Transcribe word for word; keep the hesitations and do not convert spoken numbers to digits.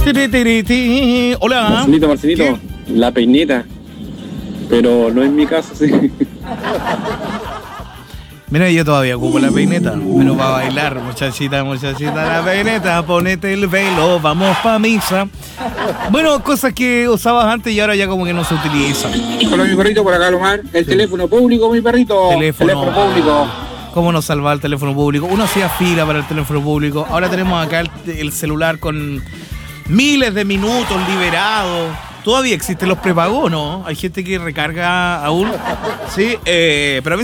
Tiri, tiri, tiri. Hola. Marcelito, Marcelito, ¿Qué? la peineta. Pero no es mi caso, sí. Mira, yo todavía ocupo la peineta, pero para bailar, muchachita, muchachita, la peineta, ponete el velo, vamos pa' misa. Bueno, cosas que usabas antes y ahora ya como que no se utilizan. Hola, mi perrito, por acá, Lomar. El sí. Teléfono público, mi perrito. Teléfono, teléfono público. ¿Cómo nos salvaba el teléfono público? Uno hacía fila para el teléfono público. Ahora tenemos acá el, el celular con miles de minutos liberados. Todavía existen los prepagos, ¿no? Hay gente que recarga aún. Sí, eh, pero a veces